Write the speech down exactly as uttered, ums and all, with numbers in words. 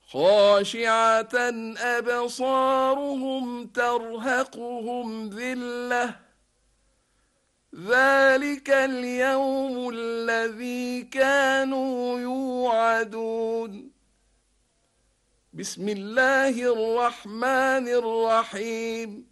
خاشعة أبصارهم ترهقهم ذلة ذلك اليوم الذي كانوا يوعدون. بسم الله الرحمن الرحيم